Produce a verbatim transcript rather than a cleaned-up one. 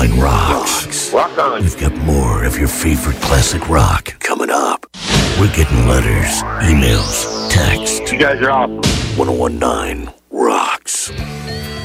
like rocks. Rock on. We've got more of your favorite classic rock coming up. We're getting letters, emails, texts. You guys are awesome. ten nineteen